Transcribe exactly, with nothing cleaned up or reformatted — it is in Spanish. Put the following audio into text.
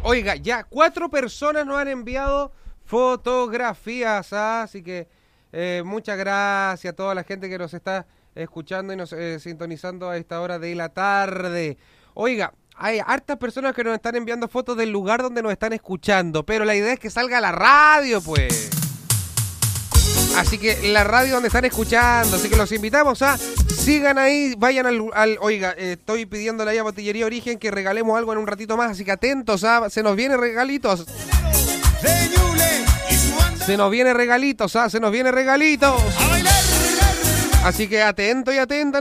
Oiga, ya cuatro personas nos han enviado fotografías, ¿ah? Así que eh, muchas gracias a toda la gente que nos está escuchando y nos eh, sintonizando a esta hora de la tarde. Oiga, hay hartas personas que nos están enviando fotos del lugar donde nos están escuchando, pero la idea es que salga la radio, pues. Así que la radio donde están escuchando, así que los invitamos a sigan ahí, vayan al, al oiga, eh, estoy pidiéndole ahí a Botillería Origen que regalemos algo en un ratito más, así que atentos, ¿ah? Se nos viene regalitos. Se nos viene regalitos, ¿ah? Se nos viene regalitos. Así que atento y atenta.